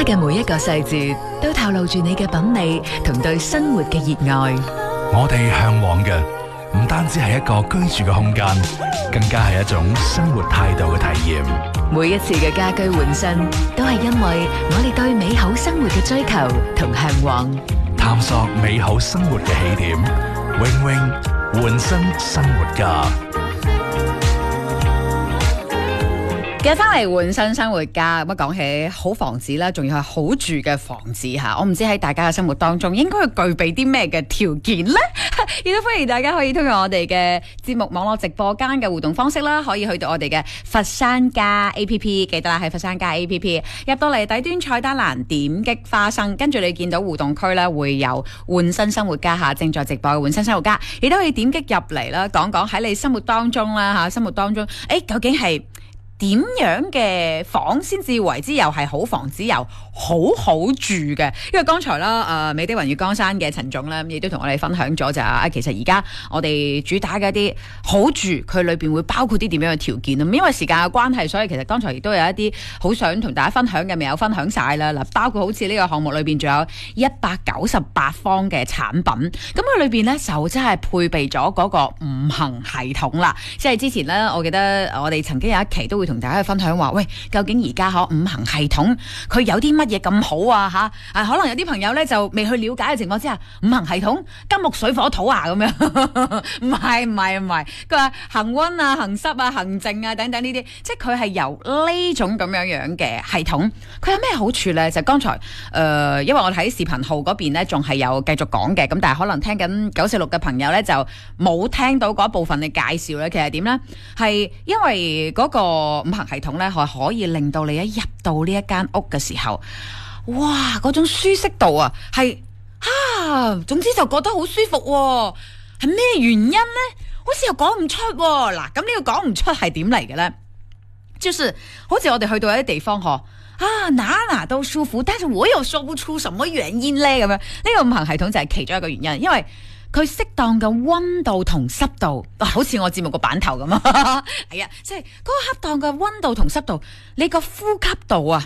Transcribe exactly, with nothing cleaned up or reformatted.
嘅每一個細節都透露住你嘅品味同對生活嘅熱愛。 我哋向往嘅唔單止係一個居住嘅空間，更加係一種生活態度嘅體驗。 每一次嘅家居換新，都係因為我哋對美好生活嘅追求同向往。 探索美好生活嘅起點，永永換新生活家。 繼續翻嚟換新生活家，咁啊講起好房子啦，仲要係好住嘅房子吓，我唔知喺大家嘅生活當中應該要具備啲咩嘅條件呢？亦都歡迎大家可以通過我哋嘅節目網絡直播間嘅互動方式啦，可以去到我哋嘅佛山家 A P P， 記得啦，喺佛山家 A P P 入到嚟底端菜單欄點擊花生，跟住你見到互動區咧會有換新生活家吓，正在直播嘅換新生活家，亦都可以點擊入嚟啦，講講喺你生活當中啦吓，生活當中誒究竟係點樣嘅房先至為之又係好房子又好好住嘅？因為剛才啦，誒、呃、美的雲月江山嘅陳總咧，亦都同我哋分享咗就係啊，其實而家我哋主打嘅一啲好住，佢裏邊會包括啲點樣嘅條件啊？因為時間嘅關係，所以其實剛才亦都有一啲好想同大家分享嘅，未有分享晒啦。嗱，包括好似呢個項目裏邊仲有一百九十八方嘅產品，咁佢裏邊咧就真係配備咗嗰個五行系統啦。即係之前咧，我記得我哋曾經有一期都會同大家去分享話，喂，究竟而家可五行系統佢有啲乜嘢咁好啊？吓啊，可能有啲朋友咧就未去了解嘅情況之下，五行系統金木水火土啊咁樣，唔係唔係唔係，佢話行溫啊、行濕啊、行靜啊等等呢啲，即係佢係由呢種咁樣樣嘅系統，佢有咩好處咧？就剛才誒、呃，因為我喺視頻號嗰邊咧仲係有繼續講嘅，咁但係可能聽緊九四六嘅朋友咧就冇聽到嗰部分嘅介紹咧，其實點咧？係因為嗰個五行系統咧，係可以令到你一入到呢一間屋嘅時候，哇，嗰種舒適度啊，係啊，總之就覺得好舒服喎。係咩原因呢？好似又講唔出喎。嗱，咁呢個講唔出係點嚟嘅咧？就是好似我哋去到一啲地方嗬，啊，哪哪都舒服，但是我又說不出什麼原因咧。咁樣呢個五行系統就係其中一個原因，因為佢適當嘅溫度同濕度，啊、好似我節目個版頭咁啊，係啊，即係嗰個恰當嘅溫度同濕度，你個呼吸道啊，